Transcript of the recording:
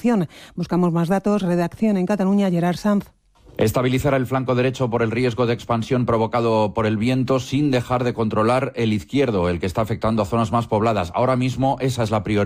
situación. Buscamos más datos. Redacción en Cataluña, Gerard Sanz. Estabilizar el flanco derecho por el riesgo de expansión provocado por el viento sin dejar de controlar el izquierdo, el que está afectando a zonas más pobladas. Ahora mismo esa es la prioridad.